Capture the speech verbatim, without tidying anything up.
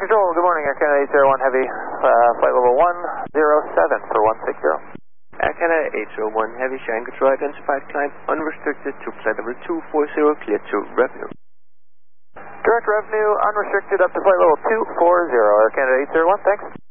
Control, good morning, Air Canada eight zero one Heavy, uh, flight level one zero seven for one six zero. Air Canada eight zero one Heavy, Cheyenne Control, identified climb unrestricted to flight level two four zero, clear to revenue. Direct revenue, unrestricted up to flight level two four zero, Air Canada eight zero one, thanks.